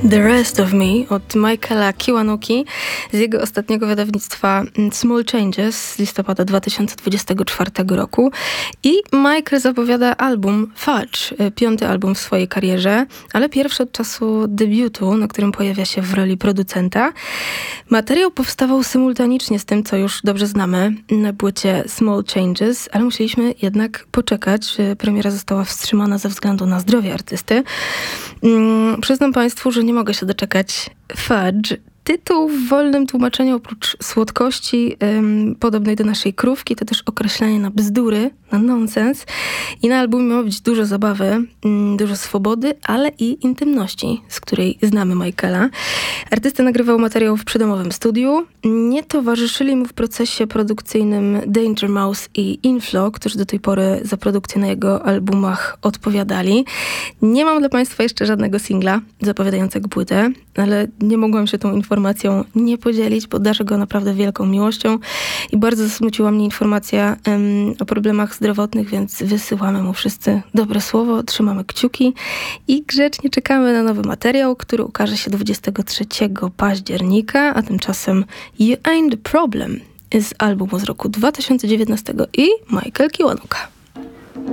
The Rest of Me od Michaela Kiwanuki z jego ostatniego wydawnictwa Small Changes z listopada 2024 roku. I Michael zapowiada album Fudge, 5. album w swojej karierze, ale pierwszy od czasu debiutu, na którym pojawia się w roli producenta. Materiał powstawał symultanicznie z tym, co już dobrze znamy na płycie Small Changes, ale musieliśmy jednak poczekać. Premiera została wstrzymana ze względu na zdrowie artysty. Przyznam Państwu, że nie mogę się doczekać. Fudge. Tytuł w wolnym tłumaczeniu oprócz słodkości podobnej do naszej krówki, to też określenie na bzdury, na nonsens. I na albumie ma być dużo zabawy, dużo swobody, ale i intymności, z której znamy Michaela. Artysta nagrywał materiał w przydomowym studiu. Nie towarzyszyli mu w procesie produkcyjnym Danger Mouse i Inflow, którzy do tej pory za produkcję na jego albumach odpowiadali. Nie mam dla Państwa jeszcze żadnego singla zapowiadającego płytę, ale nie mogłam się tą informacją nie podzielić, bo darzę go naprawdę wielką miłością i bardzo zasmuciła mnie informacja o problemach zdrowotnych, więc wysyłamy mu wszyscy dobre słowo, trzymamy kciuki i grzecznie czekamy na nowy materiał, który ukaże się 23 października, a tymczasem You Ain't the Problem z albumu z roku 2019 i Michael Kiwanuka.